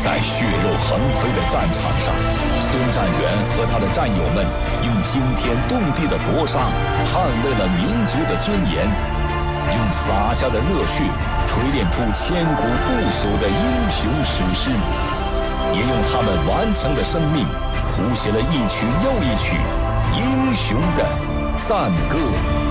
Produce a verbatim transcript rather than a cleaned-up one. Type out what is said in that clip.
在血肉横飞的战场上，孙战元和他的战友们用惊天动地的搏杀捍卫了民族的尊严，用洒下的热血锤炼出千古不朽的英雄史诗，也用他们顽强的生命谱写了一曲又一曲英雄的赞歌。